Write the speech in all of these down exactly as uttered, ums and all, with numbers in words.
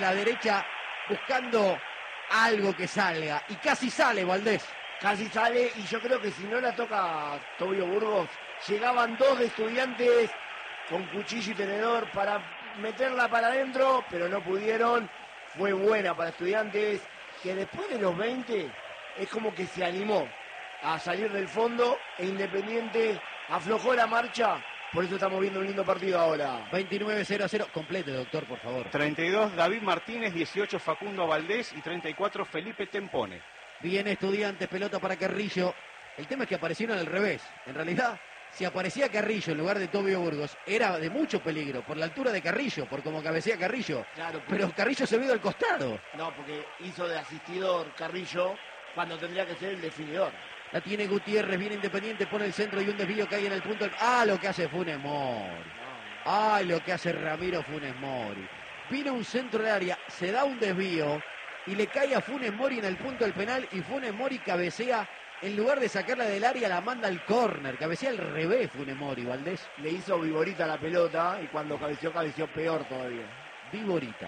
la derecha buscando algo que salga. Y casi sale, Valdés. Casi sale, y yo creo que si no la toca Tobio Burgos, llegaban dos de Estudiantes con cuchillo y tenedor para meterla para adentro, pero no pudieron. Fue buena para Estudiantes, que después de los veinte es como que se animó a salir del fondo, e Independiente aflojó la marcha. Por eso estamos viendo un lindo partido ahora. veintinueve cero a cero. Complete, doctor, por favor. treinta y dos David Martínez, dieciocho Facundo Valdés y treinta y cuatro Felipe Tempone. Viene Estudiantes, pelota para Carrillo. El tema es que aparecieron al revés. En realidad, si aparecía Carrillo en lugar de Tobio Burgos, era de mucho peligro, por la altura de Carrillo, por cómo cabecea Carrillo. Claro, porque... Pero Carrillo se vio al costado. No, porque hizo de asistidor Carrillo cuando tendría que ser el definidor. La tiene Gutiérrez, viene Independiente, pone el centro y un desvío cae en el punto. Ah, lo que hace Funes Mori. Ah, lo que hace Ramiro Funes Mori. Viene un centro de área, se da un desvío y le cae a Funes Mori en el punto del penal, y Funes Mori cabecea, en lugar de sacarla del área la manda al córner. Cabecea al revés Funes Mori, Valdés. Le hizo Viborita la pelota y cuando cabeció, cabeció peor todavía. Viborita.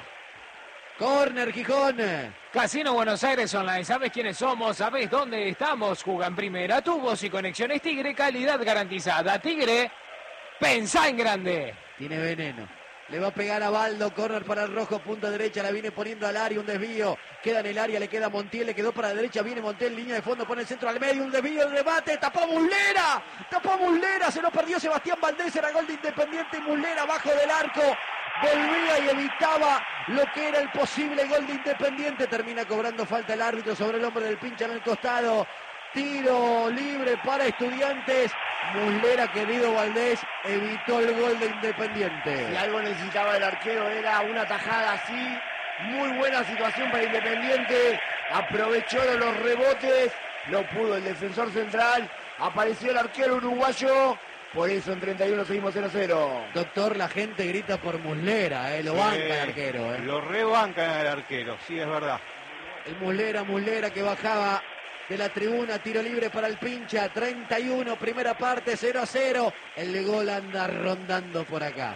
Córner, Gijón. Casino Buenos Aires Online. ¿Sabes quiénes somos? ¿Sabes dónde estamos? Juega en primera. Tubos y conexiones Tigre. Calidad garantizada. Tigre, pensá en grande. Tiene veneno. Le va a pegar a Baldo, córner para el rojo, punta derecha, la viene poniendo al área, un desvío, queda en el área, le queda Montiel, le quedó para la derecha, viene Montiel, línea de fondo, pone el centro al medio, un desvío, el remate, tapó Muslera, tapó Muslera, se lo perdió Sebastián Valdés, era gol de Independiente, Muslera abajo del arco, volvía y evitaba lo que era el posible gol de Independiente, termina cobrando falta el árbitro sobre el hombre del pincha en el costado. Tiro libre para Estudiantes. Muslera, querido Valdés, evitó el gol de Independiente. Si algo necesitaba el arquero era una tajada así. Muy buena situación para Independiente. Aprovechó de los rebotes. No pudo el defensor central. Apareció el arquero uruguayo. Por eso en treinta y uno seguimos cero cero. Doctor, la gente grita por Muslera, eh, lo Sí, banca el arquero. Eh. Lo rebancan al arquero, sí, es verdad. El Muslera, Muslera que bajaba de la tribuna, tiro libre para el pincha, treinta y uno, primera parte, cero a cero. El gol anda rondando por acá.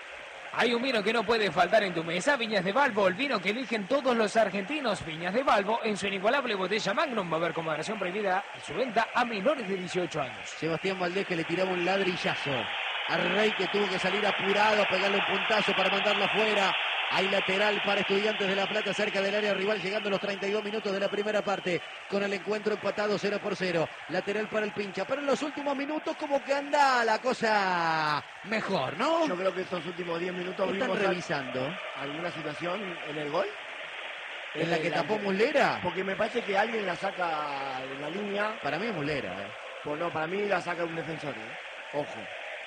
Hay un vino que no puede faltar en tu mesa, Viñas de Balbo, el vino que eligen todos los argentinos. Viñas de Balbo, en su inigualable botella Magnum, va a haber con moderación prohibida su venta a menores de dieciocho años. Sebastián Valdés que le tiraba un ladrillazo a Rey, que tuvo que salir apurado a pegarle un puntazo para mandarlo afuera. Hay lateral para Estudiantes de La Plata cerca del área rival, llegando a los treinta y dos minutos de la primera parte, con el encuentro empatado cero por cero. Lateral para el pincha, pero en los últimos minutos como que anda la cosa mejor, ¿no? Yo creo que estos últimos diez minutos ¿Están vimos revisando alguna situación en el gol. en la que Eh, tapó Muslera? Porque me parece que alguien la saca en la línea. Para mí es Muslera, ¿eh? Pues no, para mí la saca un defensor, ¿eh? Ojo.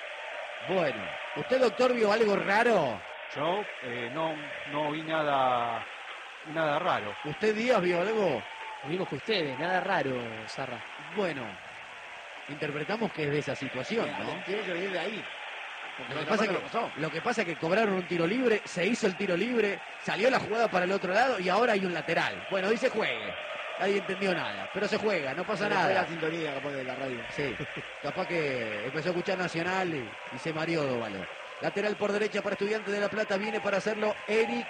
Bueno, ¿usted, doctor, vio algo raro? Yo eh, no, no vi nada, nada raro. ¿Usted, Díaz, vio algo? Lo mismo que ustedes, nada raro, Zarra. Bueno, interpretamos que es de esa situación, ¿no? Tiene que venir de ahí. Porque Lo que, otra pasa cosa que, no pasó. lo que pasa es que cobraron un tiro libre, se hizo el tiro libre, salió la jugada para el otro lado y ahora hay un lateral. Bueno, dice juegue. Nadie entendió nada, pero se juega, no pasa Se le fue nada. la sintonía capaz de la radio. Sí, capaz que empezó a escuchar Nacional y, y se mareó Dóvalo. Lateral por derecha para Estudiantes de La Plata, viene para hacerlo Eric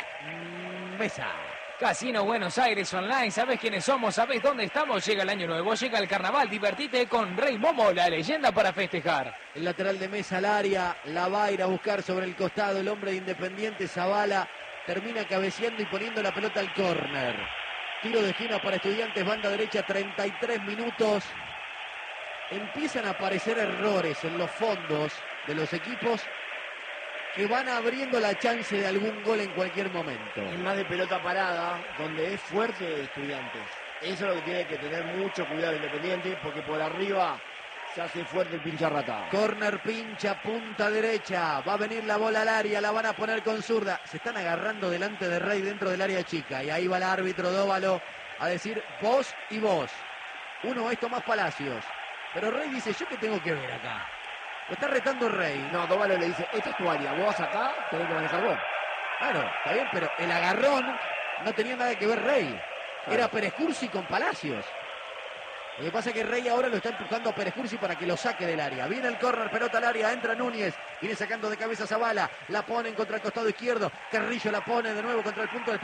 Mesa. Casino Buenos Aires Online, ¿sabés quiénes somos? ¿Sabés dónde estamos? Llega el año nuevo, llega el carnaval, divertite con Rey Momo, la leyenda para festejar. El lateral de Mesa al área, la va a ir a buscar sobre el costado el hombre de Independiente, Zavala, termina cabeceando y poniendo la pelota al córner. Tiro de esquina para Estudiantes, banda derecha, treinta y tres minutos. Empiezan a aparecer errores en los fondos de los equipos que van abriendo la chance de algún gol en cualquier momento. Es más de pelota parada, donde es fuerte Estudiantes. Eso es lo que tiene que tener mucho cuidado Independiente, porque por arriba se hace fuerte el pincha rata. Corner, pincha, punta derecha. Va a venir la bola al área, la van a poner con zurda. Se están agarrando delante de Rey dentro del área chica. Y ahí va el árbitro Dóvalo a decir vos y vos. Uno es Tomás Palacios. Pero Rey dice, ¿yo qué tengo que ver acá? Lo está retando Rey. No, Dóvalo le dice, esta es tu área, vos acá tenés que manejar vos. Claro, está bien, pero el agarrón no tenía nada que ver Rey. Era Pérez Cursi con Palacios. Lo que pasa es que Rey ahora lo está empujando a Pérez Cursi para que lo saque del área. Viene el córner, pelota al área, entra Núñez. Viene sacando de cabeza Zavala. La ponen contra el costado izquierdo. Carrillo la pone de nuevo contra el punto del